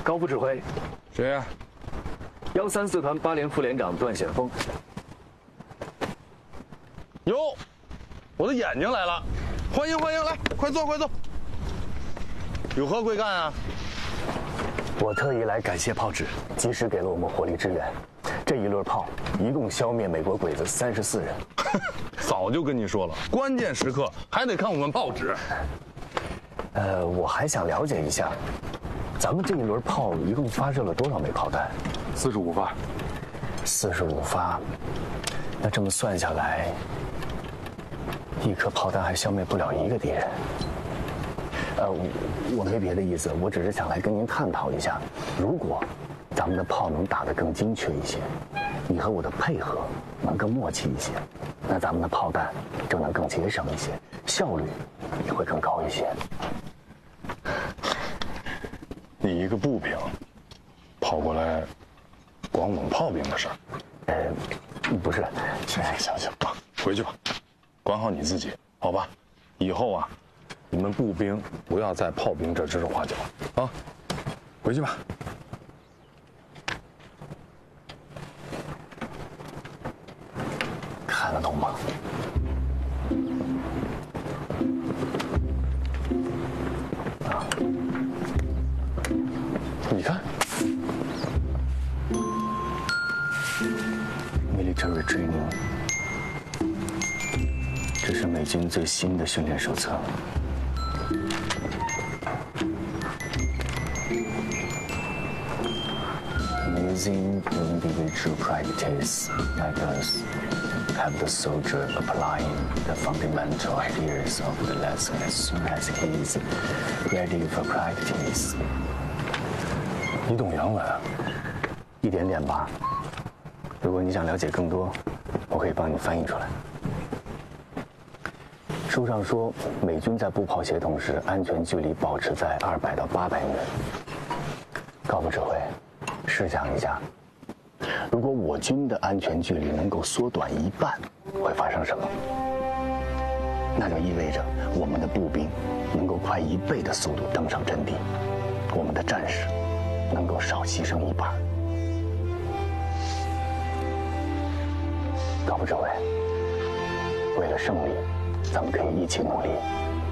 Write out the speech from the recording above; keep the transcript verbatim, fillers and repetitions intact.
高副指挥， 谁呀？ 幺三四团八连副连长段显峰。 哟，我的眼睛来了，欢迎欢迎，来，快坐快坐。有何贵干啊？ 我特意来感谢炮指，及时给了我们火力支援。这一轮炮一共消灭美国鬼子三十四人。 早就跟你说了，关键时刻还得看我们炮指。 呃，我还想了解一下，咱们这一轮炮一共发射了多少枚炮弹？ 四十五发。 四十五发，那这么算下来，一颗炮弹还消灭不了一个敌人。呃，我我没别的意思，我只是想来跟您探讨一下，如果咱们的炮能打得更精确一些，你和我的配合能更默契一些，那咱们的炮弹就能更节省一些，效率也会更高一些。 你一个步兵，跑过来，管我们炮兵的事儿？ 呃，不是， 行行行行吧，回去吧，管好你自己，好吧？以后啊，你们步兵不要在炮兵这指手画脚啊，回去吧。 看得懂吗？啊， 你看 ，military training， 这是美军最新的训练手册。Amazing individual practice like us have the soldier applying the fundamental ideas of the lesson as soon as he is ready for practice. 你懂洋文啊？ 一点点吧。如果你想了解更多，我可以帮你翻译出来。书上说，美军在步炮协同时，安全距离保持在二百到八百米。高副指挥，试想一下，如果我军的安全距离能够缩短一半，会发生什么？那就意味着我们的步兵能够快一倍的速度登上阵地，我们的战士能够少牺牲一半。高副指挥，为了胜利，咱们可以一起努力。